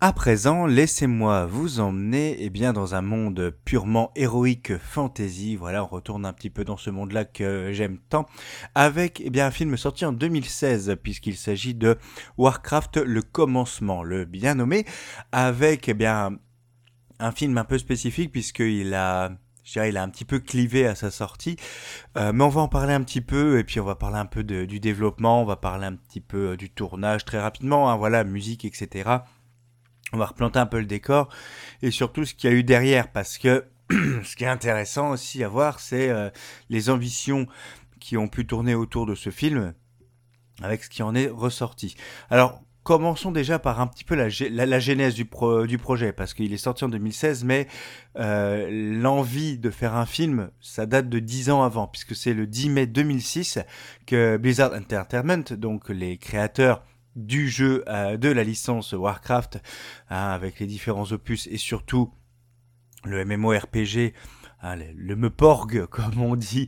À présent, laissez-moi vous emmener dans un monde purement héroïque fantasy. Voilà, on retourne un petit peu dans ce monde-là que j'aime tant, avec un film sorti en 2016, puisqu'il s'agit de Warcraft, le commencement, le bien nommé, avec un film un peu spécifique, puisqu'il a... Je dirais, il a un petit peu clivé à sa sortie, mais on va en parler un petit peu, et puis on va parler un peu du développement, on va parler un petit peu du tournage très rapidement, hein, voilà, musique, etc. On va replanter un peu le décor et surtout ce qu'il y a eu derrière, parce que ce qui est intéressant aussi à voir, c'est les ambitions qui ont pu tourner autour de ce film avec ce qui en est ressorti. Alors, commençons déjà par un petit peu la genèse du projet, parce qu'il est sorti en 2016, mais l'envie de faire un film, ça date de 10 ans avant, puisque c'est le 10 mai 2006 que Blizzard Entertainment, donc les créateurs du jeu, de la licence Warcraft, hein, avec les différents opus et surtout le MMORPG, hein, le Meporg comme on dit,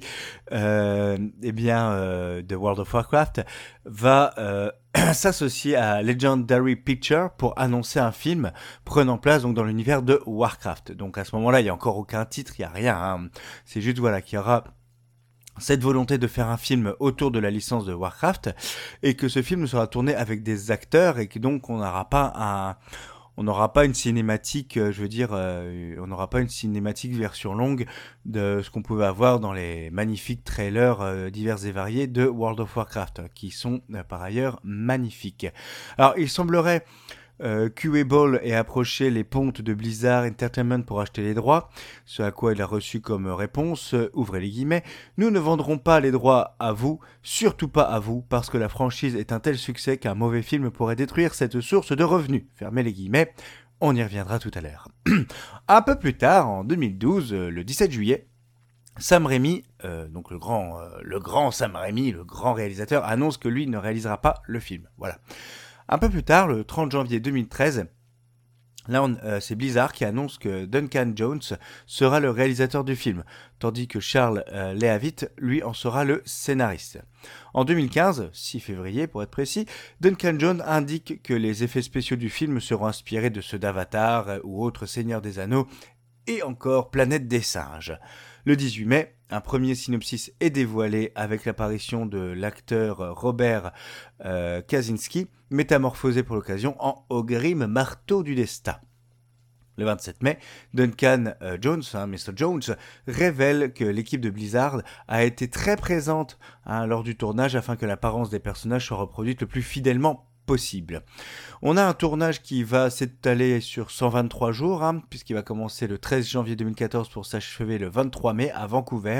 de World of Warcraft, va s'associer à Legendary Pictures pour annoncer un film prenant place donc dans l'univers de Warcraft. Donc à ce moment-là, il n'y a encore aucun titre, il n'y a rien, hein. C'est juste voilà qu'il y aura cette volonté de faire un film autour de la licence de Warcraft, et que ce film sera tourné avec des acteurs, et que donc on n'aura pas une cinématique, on n'aura pas une cinématique version longue de ce qu'on pouvait avoir dans les magnifiques trailers divers et variés de World of Warcraft, qui sont par ailleurs magnifiques. Alors, il semblerait Qable ait approché les pontes de Blizzard Entertainment pour acheter les droits, ce à quoi il a reçu comme réponse, ouvrez les guillemets, nous ne vendrons pas les droits à vous, surtout pas à vous, parce que la franchise est un tel succès qu'un mauvais film pourrait détruire cette source de revenus, fermez les guillemets, on y reviendra tout à l'heure. Un peu plus tard, en 2012, le 17 juillet, Sam Raimi, donc le grand Sam Raimi, le grand réalisateur, annonce que lui ne réalisera pas le film. Voilà. Un peu plus tard, le 30 janvier 2013, là, c'est Blizzard qui annonce que Duncan Jones sera le réalisateur du film, tandis que Charles Leavitt, lui, en sera le scénariste. En 2015, 6 février pour être précis, Duncan Jones indique que les effets spéciaux du film seront inspirés de ceux d'Avatar ou autres Seigneurs des Anneaux, et encore Planète des Singes. Le 18 mai, un premier synopsis est dévoilé avec l'apparition de l'acteur Robert Kaczynski, métamorphosé pour l'occasion en Ogrim Marteau du Destin. Le 27 mai, Duncan Jones, Mr. Jones, révèle que l'équipe de Blizzard a été très présente lors du tournage afin que l'apparence des personnages soit reproduite le plus fidèlement possible. On a un tournage qui va s'étaler sur 123 jours, puisqu'il va commencer le 13 janvier 2014 pour s'achever le 23 mai à Vancouver,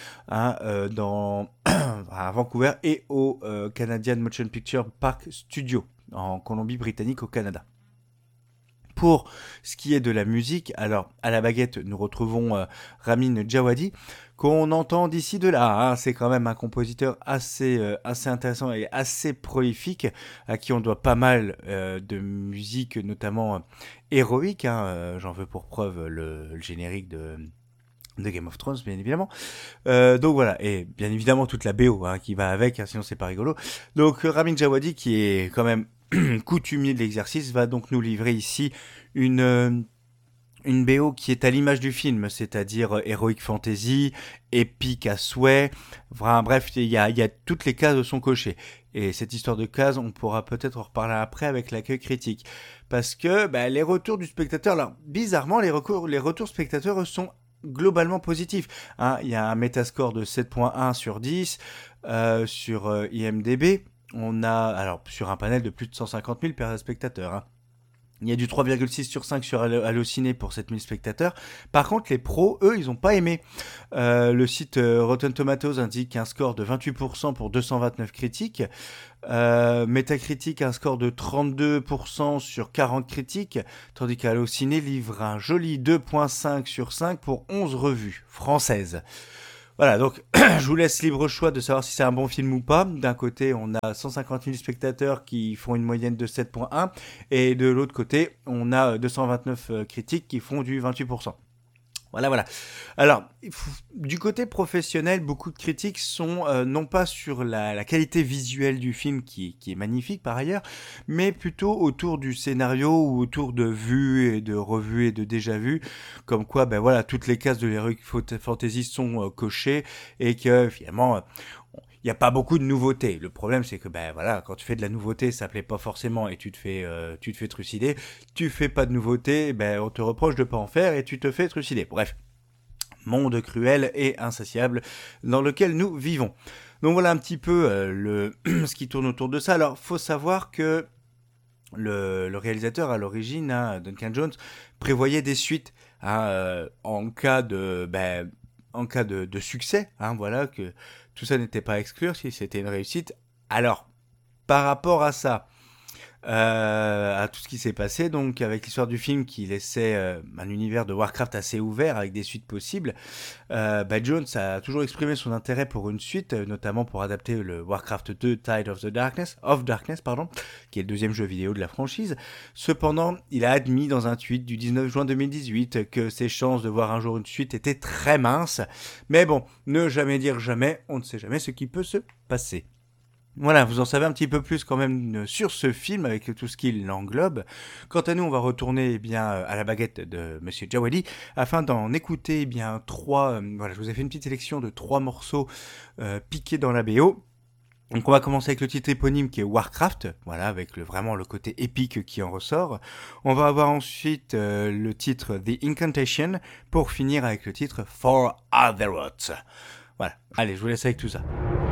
à Vancouver et au Canadian Motion Picture Park Studio, en Colombie-Britannique au Canada. Pour ce qui est de la musique, alors à la baguette, nous retrouvons Ramin Djawadi, qu'on entend d'ici de là. C'est quand même un compositeur assez intéressant et assez prolifique, à qui on doit pas mal de musique, notamment héroïque. J'en veux pour preuve le générique de Game of Thrones, bien évidemment. Donc voilà, et bien évidemment toute la BO qui va avec, sinon c'est pas rigolo. Donc Ramin Djawadi, qui est quand même coutumier de l'exercice, va donc nous livrer ici une BO qui est à l'image du film, c'est-à-dire Heroic Fantasy, épique à souhait, bref, il y a toutes les cases sont cochées. Et cette histoire de cases, on pourra peut-être en reparler après avec l'accueil critique. Parce que les retours du spectateur, alors bizarrement, les retours spectateurs sont globalement positifs. Il y a un métascore de 7.1 sur 10 sur IMDb. On a, alors, sur un panel de plus de 150 000 spectateurs. Il y a du 3,6 sur 5 sur Allociné pour 7000 spectateurs. Par contre, les pros, eux, ils n'ont pas aimé. Le site Rotten Tomatoes indique un score de 28% pour 229 critiques. Metacritic, un score de 32% sur 40 critiques. Tandis qu'Allociné livre un joli 2,5 sur 5 pour 11 revues françaises. Voilà, donc je vous laisse libre choix de savoir si c'est un bon film ou pas. D'un côté, on a 150 000 spectateurs qui font une moyenne de 7.1, et de l'autre côté, on a 229 critiques qui font du 28%. Voilà, voilà. Alors, du côté professionnel, beaucoup de critiques sont non pas sur la qualité visuelle du film, qui est magnifique par ailleurs, mais plutôt autour du scénario ou autour de vues et de revues et de déjà-vues, comme quoi, ben voilà, toutes les cases de l'Heroic Fantasy sont cochées et que finalement, il n'y a pas beaucoup de nouveautés. Le problème, c'est que ben voilà, quand tu fais de la nouveauté, ça plaît pas forcément et tu te fais trucider. Tu fais pas de nouveauté, ben on te reproche de pas en faire et tu te fais trucider. Bref, monde cruel et insatiable dans lequel nous vivons. Donc voilà un petit peu ce qui tourne autour de ça. Alors, faut savoir que le réalisateur à l'origine, hein, Duncan Jones, prévoyait des suites hein, en cas de succès. Hein, voilà que tout ça n'était pas à exclure si c'était une réussite. Alors, par rapport à ça, à tout ce qui s'est passé, donc avec l'histoire du film qui laissait un univers de Warcraft assez ouvert avec des suites possibles, Jones a toujours exprimé son intérêt pour une suite, notamment pour adapter le Warcraft 2 Tide of Darkness, qui est le deuxième jeu vidéo de la franchise. Cependant, il a admis dans un tweet du 19 juin 2018 que ses chances de voir un jour une suite étaient très minces. Mais bon, ne jamais dire jamais, on ne sait jamais ce qui peut se passer. Voilà, vous en savez un petit peu plus quand même sur ce film avec tout ce qu'il englobe. Quant à nous, on va retourner à la baguette de Monsieur Djawadi afin d'en écouter trois. Voilà, je vous ai fait une petite sélection de 3 morceaux piqués dans la BO. Donc on va commencer avec le titre éponyme qui est Warcraft, voilà, avec vraiment le côté épique qui en ressort. On va avoir ensuite le titre The Incantation pour finir avec le titre For Azeroth. Voilà, allez, je vous laisse avec tout ça.